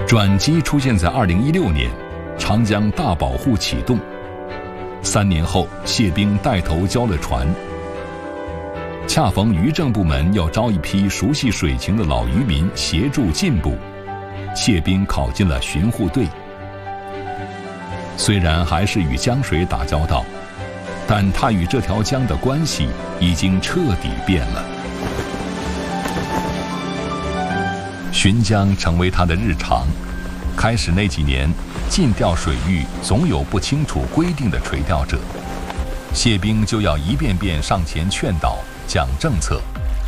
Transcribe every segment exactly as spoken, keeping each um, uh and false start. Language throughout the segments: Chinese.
转机出现在二零一六年，长江大保护启动。三年后，谢兵带头交了船。恰逢渔政部门要招一批熟悉水情的老渔民协助进步，谢兵考进了巡护队。虽然还是与江水打交道，但他与这条江的关系已经彻底变了。巡江成为他的日常。开始那几年，禁钓水域总有不清楚规定的垂钓者，谢兵就要一遍遍上前劝导、讲政策。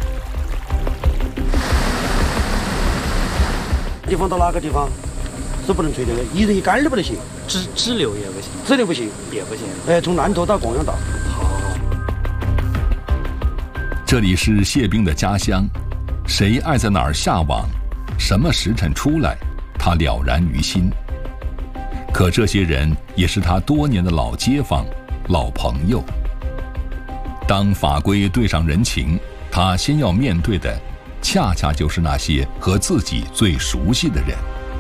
地方到哪个地方是不能垂钓的，一人一竿都不能行， 支支流也不行， 支流不行， 也不行。 哎，从南头到广阳岛。 好。 这里是谢兵的家乡，谁爱在哪儿下网，什么时辰出来，他了然于心。可这些人也是他多年的老街坊、老朋友。当法规对上人情，他先要面对的，恰恰就是那些和自己最熟悉的人。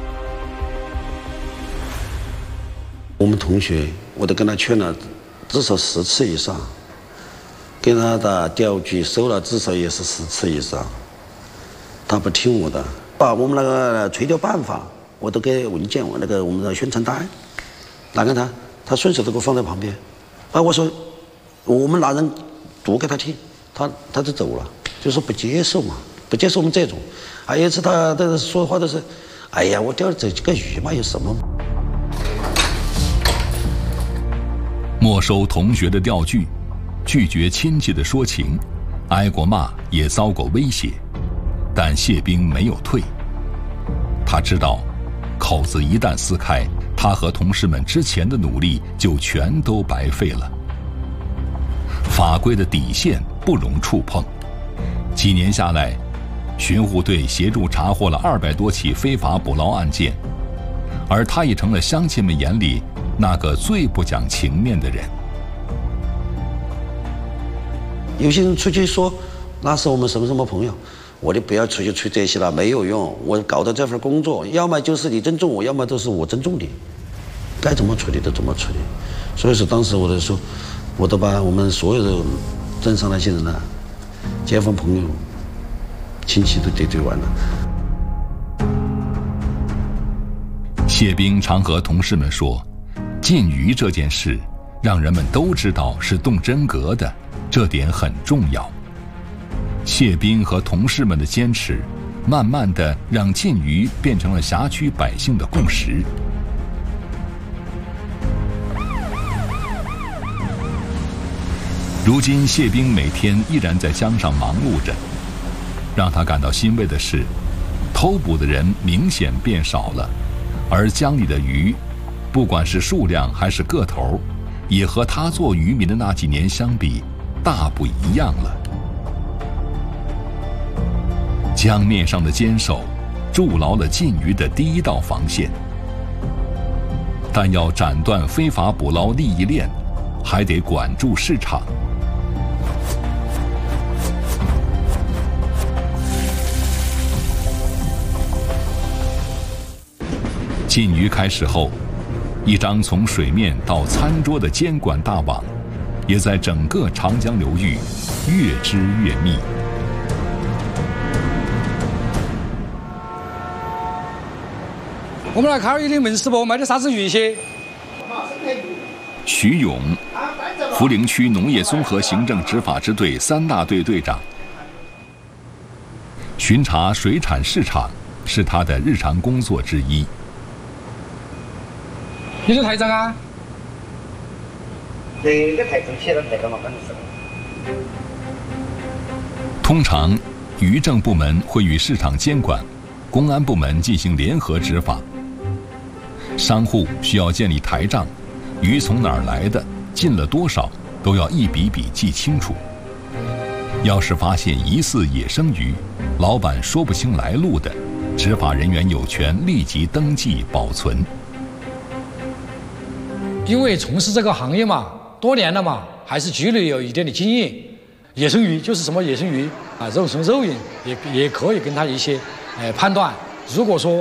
我们同学，我都跟他劝了至少十次以上，跟他的钓具收了至少也是十次以上，他不听我的。把我们那个垂钓办法，我都给文件，我那个我们的宣传单，拿给他，他顺手都给我放在旁边。啊，我说我们拿人读给他听，他他就走了，就说不接受嘛，不接受我们这种。还有一次他的说话都是，哎呀，我钓了这几个鱼嘛，有什么？ 没收同学的钓具，拒绝亲戚的说情，挨过骂，也遭过威胁，但谢兵没有退。他知道，口子一旦撕开，他和同事们之前的努力就全都白费了。法规的底线不容触碰。几年下来，巡护队协助查获了二百多起非法捕捞案件，而他也成了乡亲们眼里那个最不讲情面的人。 有些人出去说那是我们什么什么朋友，我就不要出去吹这些了，没有用。我搞的这份工作，要么就是你尊重我，要么都是我尊重你，该怎么处理都怎么处理。所以说当时我就说，我都把我们所有的镇上那些人呢，街坊朋友、亲戚都得罪完了。 谢兵常和同事们说，禁渔这件事让人们都知道是动真格的，这点很重要。谢兵和同事们的坚持，慢慢地让禁渔变成了辖区百姓的共识。如今谢兵每天依然在江上忙碌着，让他感到欣慰的是，偷捕的人明显变少了，而江里的鱼，不管是数量还是个头，也和他做渔民的那几年相比，大不一样了。江面上的坚守，筑牢了禁渔的第一道防线。但要斩断非法捕捞利益链，还得管住市场。禁渔开始后，一张从水面到餐桌的监管大网，也在整个长江流域越织越密。 我们来卡尔鱼的门市部卖的啥子鱼些？ 徐勇，涪陵区农业综合行政执法支队三大队队长。巡查水产市场是他的日常工作之一。 你是台长啊？ 这个台长写的那个嘛，反正是。 通常，渔政部门会与市场监管、公安部门进行联合执法。商户需要建立台账，鱼从哪儿来的，进了多少，都要一笔笔记清楚。要是发现疑似野生鱼，老板说不清来路的，执法人员有权立即登记保存。 因为从事这个行业嘛，多年了嘛，还是积累有一点的经验。野生鱼就是什么野生鱼啊，肉从肉眼也也可以跟他一些呃判断。如果说